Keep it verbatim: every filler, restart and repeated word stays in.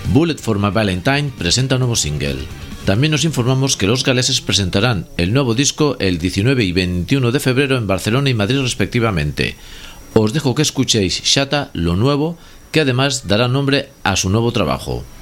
Bullet for My Valentine presenta un nuevo single. También nos informamos que los galeses presentarán el nuevo disco el diecinueve y veintiuno de febrero en Barcelona y Madrid respectivamente. Os dejo que escuchéis Shata, lo nuevo, que además dará nombre a su nuevo trabajo.